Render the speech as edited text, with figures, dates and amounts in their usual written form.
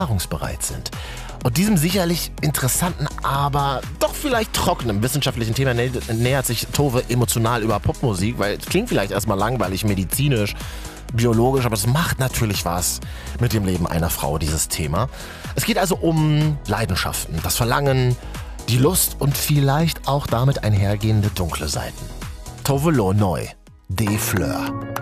erfahrungsbereit sind. Und diesem sicherlich interessanten, aber doch vielleicht trockenen wissenschaftlichen Thema nähert sich Tove emotional über Popmusik, weil es klingt vielleicht erstmal langweilig, medizinisch, biologisch, aber es macht natürlich was mit dem Leben einer Frau, dieses Thema. Es geht also um Leidenschaften, das Verlangen, die Lust und vielleicht auch damit einhergehende dunkle Seiten. Tove Lo neu, Des Fleurs.